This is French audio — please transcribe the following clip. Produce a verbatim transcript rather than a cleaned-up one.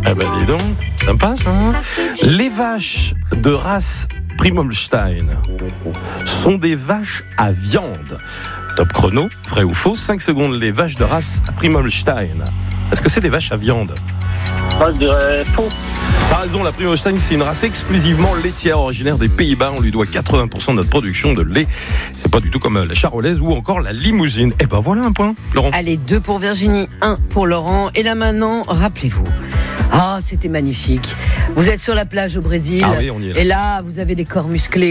Eh ben dis donc, sympa ça. Hein, les vaches de race Primolstein sont des vaches à viande. Top chrono, vrai ou faux, cinq secondes, les vaches de race Primolstein. Est-ce que c'est des vaches à viande ? Moi, je dirais faux. T'as raison, la Primolstein, c'est une race exclusivement laitière originaire des Pays-Bas. On lui doit quatre-vingts pour cent de notre production de lait. C'est pas du tout comme la charolaise ou encore la limousine. Et ben voilà un point, Laurent. Allez, deux pour Virginie, un pour Laurent. Et là maintenant, rappelez-vous. Ah, c'était magnifique. Vous êtes sur la plage au Brésil. Ah oui, on y est là. Et là, vous avez des corps musclés.